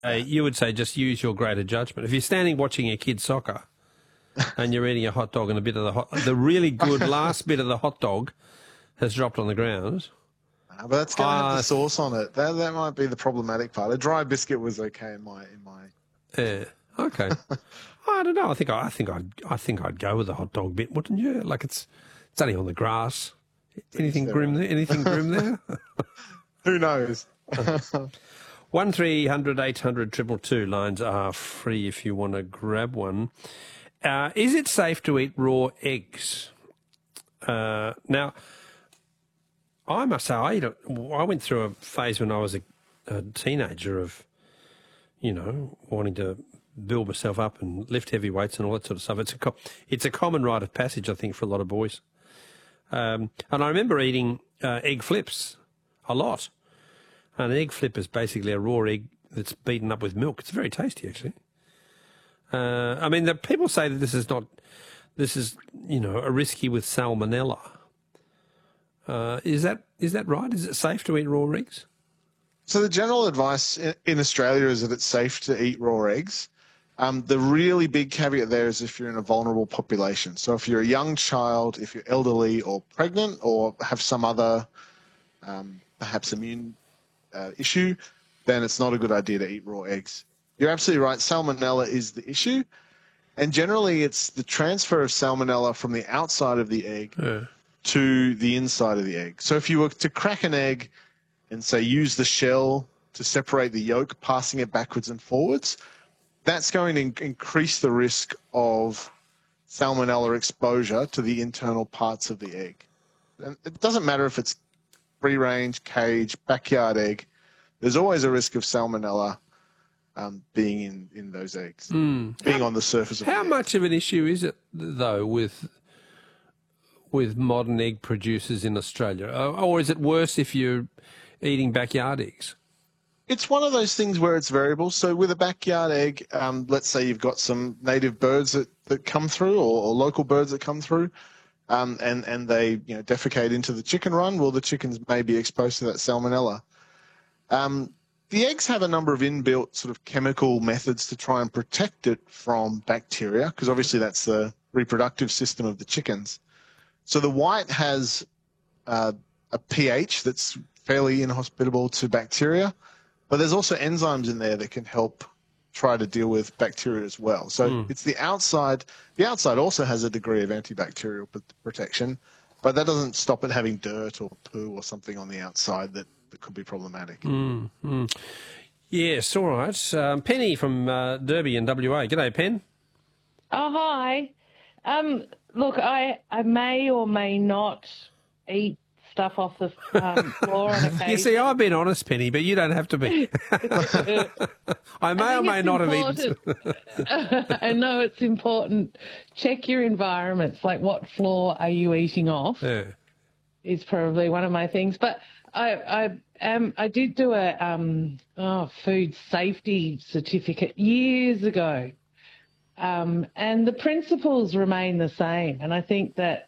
you would say just use your greater judgment. If you're standing watching your kid soccer and you're eating a hot dog and a bit of the really good last bit of the hot dog has dropped on the ground. But that's going to have the sauce on it. That might be the problematic part. A dry biscuit was okay in my. Yeah. Okay. I don't know. I think I'd go with the hot dog bit, wouldn't you? Like it's only on the grass. Anything grim there? Anything grim there? Who knows? 1300 800 222 lines are free if you want to grab one. Is it safe to eat raw eggs? Now, I must say, I went through a phase when I was a teenager of, wanting to build myself up and lift heavy weights and all that sort of stuff. It's a common rite of passage, I think, for a lot of boys. And I remember eating egg flips a lot. And an egg flip is basically a raw egg that's beaten up with milk. It's very tasty, actually. The people say that this is a risky with salmonella. Is that right? Is it safe to eat raw eggs? So the general advice in Australia is that it's safe to eat raw eggs. The really big caveat there is if you're in a vulnerable population. So if you're a young child, if you're elderly or pregnant or have some other perhaps immune issue, then it's not a good idea to eat raw eggs. You're absolutely right. Salmonella is the issue. And generally it's the transfer of salmonella from the outside of the egg to the inside of the egg. So if you were to crack an egg and, say, use the shell to separate the yolk, passing it backwards and forwards, that's going to increase the risk of salmonella exposure to the internal parts of the egg. And it doesn't matter if it's free-range, cage, backyard egg. There's always a risk of salmonella being in those eggs, being on the surface of the egg. How much of an issue is it, though, with modern egg producers in Australia? Or is it worse if you're eating backyard eggs? It's one of those things where it's variable. So with a backyard egg, let's say you've got some native birds that come through or local birds that come through, and they defecate into the chicken run. Well, the chickens may be exposed to that salmonella. The eggs have a number of inbuilt sort of chemical methods to try and protect it from bacteria, because obviously that's the reproductive system of the chickens. So the white has a pH that's fairly inhospitable to bacteria, but there's also enzymes in there that can help try to deal with bacteria as well. So it's the outside. The outside also has a degree of antibacterial protection, but that doesn't stop it having dirt or poo or something on the outside that could be problematic. Yes, all right. Penny from Derby in WA. G'day, Pen. Oh, hi. Look, I may or may not eat stuff off the floor on occasion. You see, I've been honest, Penny, but you don't have to be. I may or may not have eaten. I know it's important. Check your environments. Like, what floor are you eating off? Yeah. Is probably one of my things. But I did do a food safety certificate years ago. And the principles remain the same. And I think that,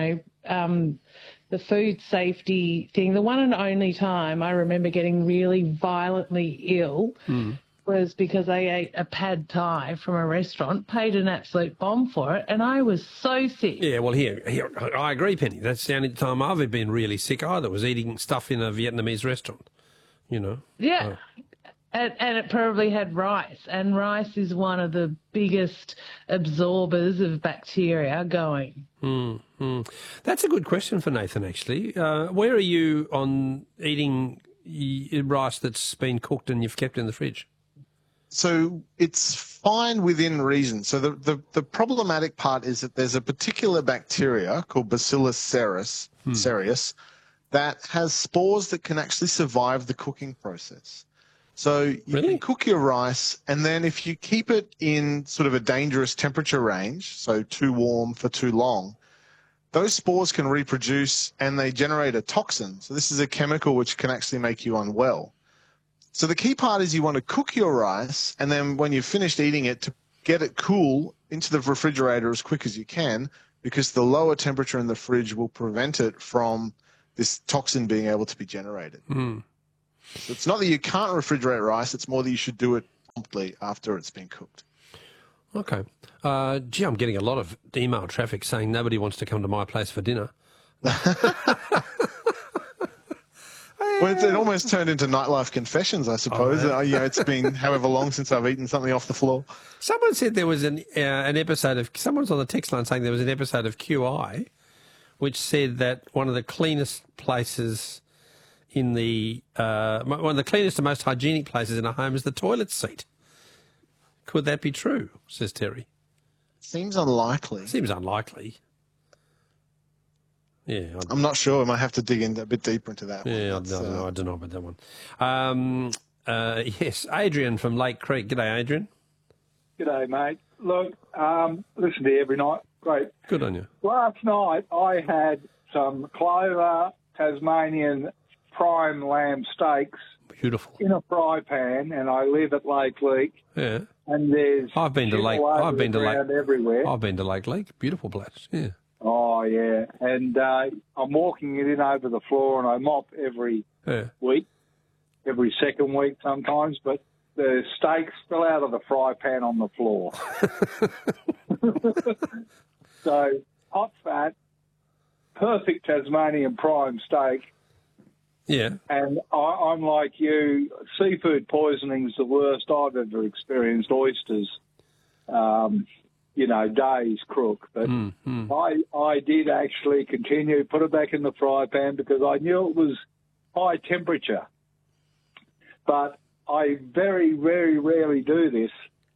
the food safety thing, the one and only time I remember getting really violently ill was because I ate a pad thai from a restaurant, paid an absolute bomb for it, and I was so sick. Yeah, well, here, I agree, Penny. That's the only time I've been really sick either, was eating stuff in a Vietnamese restaurant, Yeah. And it probably had rice, and rice is one of the biggest absorbers of bacteria going. That's a good question for Nathan, actually. Where are you on eating rice that's been cooked and you've kept in the fridge? So it's fine within reason. So the problematic part is that there's a particular bacteria called Bacillus cereus that has spores that can actually survive the cooking process. So you can cook your rice, and then if you keep it in sort of a dangerous temperature range, so too warm for too long, those spores can reproduce and they generate a toxin. So this is a chemical which can actually make you unwell. So the key part is you want to cook your rice, and then when you've finished eating it, to get it cool into the refrigerator as quick as you can, because the lower temperature in the fridge will prevent it from this toxin being able to be generated. So it's not that you can't refrigerate rice, it's more that you should do it promptly after it's been cooked. Okay. Gee, I'm getting a lot of email traffic saying nobody wants to come to my place for dinner. Well, it almost turned into nightlife confessions, I suppose. It's been however long since I've eaten something off the floor. Someone said there was an episode of... Someone's on the text line saying there was an episode of QI which said that one of the cleanest places in the... one of the cleanest and most hygienic places in a home is the toilet seat. Could that be true, says Terry? Seems unlikely. Seems unlikely. Yeah, I'm not sure. I might have to dig in a bit deeper into that one. Yeah, I don't know about that one. Yes, Adrian from Lake Creek. G'day, Adrian. G'day, mate. Look, listen to you every night. Great. Good on you. Last night I had some Clover Tasmanian prime lamb steaks Beautiful. in a fry pan, and I live at Lake Leak. Yeah. And there's I've been to Lake. everywhere. I've been to Lake Leak. Beautiful place. Yeah. Oh yeah, and I'm walking it in over the floor, and I mop every week, every second week sometimes. But the steaks fell out of the fry pan on the floor. So hot fat, perfect Tasmanian prime steak. Yeah. And I'm like you. Seafood poisoning's the worst I've ever experienced. Oysters. Days crook. But I did actually continue, put it back in the fry pan because I knew it was high temperature. But I very, very rarely do this.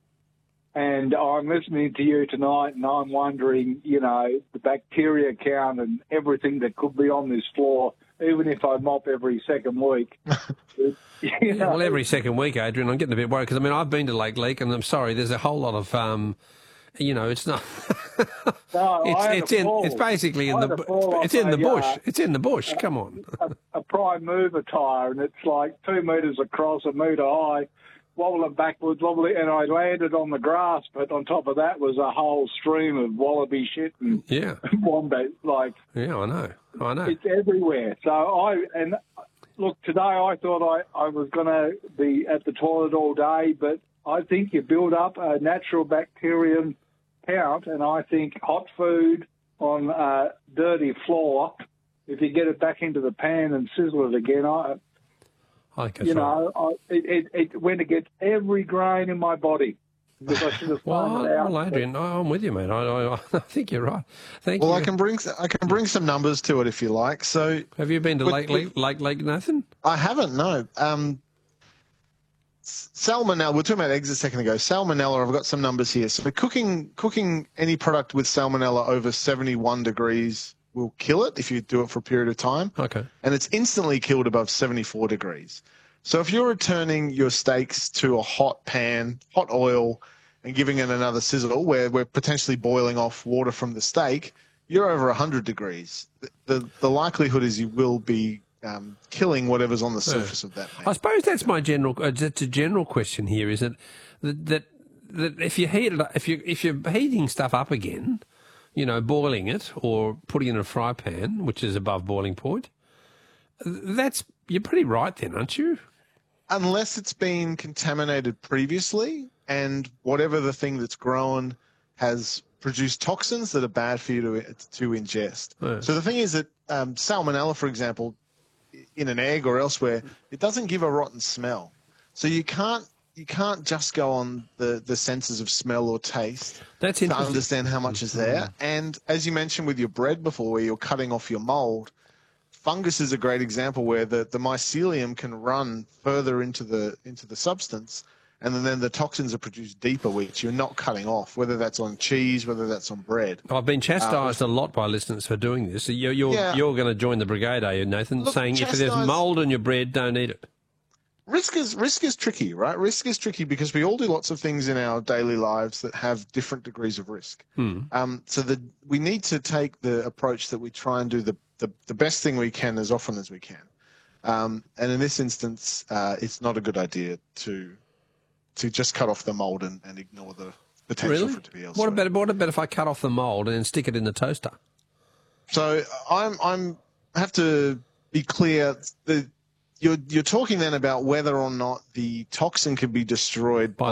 And I'm listening to you tonight and I'm wondering, the bacteria count and everything that could be on this floor, even if I mop every second week. Well, every second week, Adrian, I'm getting a bit worried because, I've been to Lake Leak and I'm sorry, there's a whole lot of... it's not. No, it's basically in the bush. It's in the bush. Come on. A prime mover tyre, and it's like 2 metres across, a metre high, wobbling backwards, and I landed on the grass. But on top of that was a whole stream of wallaby shit and wombat. Yeah, I know. It's everywhere. Look, today I thought I was going to be at the toilet all day, but I think you build up a natural bacterium count, and I think hot food on a dirty floor, if you get it back into the pan and sizzle it again, I think that's right. It went against every grain in my body. Because I should have found it out. Well, Adrian, I'm with you, mate. I think you're right. Thank you. Well, I can bring some numbers to it if you like. So, have you been to Lake Leak, Nathan? I haven't. No. Salmonella, we were talking about eggs a second ago. Salmonella, I've got some numbers here. So cooking any product with salmonella over 71 degrees will kill it if you do it for a period of time. Okay. And it's instantly killed above 74 degrees. So if you're returning your steaks to a hot pan, hot oil, and giving it another sizzle where we're potentially boiling off water from the steak, you're over 100 degrees. The likelihood is you will be killing whatever's on the surface of that pan. I suppose that's my general. It's a general question here. Is it that if you heat it, if you're heating stuff up again, boiling it or putting it in a fry pan, which is above boiling point, you're pretty right then, aren't you? Unless it's been contaminated previously, and whatever the thing that's grown has produced toxins that are bad for you to ingest. Yeah. So the thing is that salmonella, for example, in an egg or elsewhere, it doesn't give a rotten smell. So you can't just go on the senses of smell or taste to understand how much is there. And as you mentioned with your bread before, where you're cutting off your mold, fungus is a great example where the mycelium can run further into the substance, and then the toxins are produced deeper, which you're not cutting off, whether that's on cheese, whether that's on bread. I've been chastised a lot by listeners for doing this. So you're going to join the brigade, are you, Nathan? Look, saying if there's mould in your bread, don't eat it. Risk is tricky, right? Risk is tricky because we all do lots of things in our daily lives that have different degrees of risk. So we need to take the approach that we try and do the best thing we can as often as we can. And in this instance, it's not a good idea to just cut off the mold and ignore the potential for it to be elsewhere. What about if I cut off the mold and then stick it in the toaster? So I have to be clear. You're talking then about whether or not the toxin can be destroyed by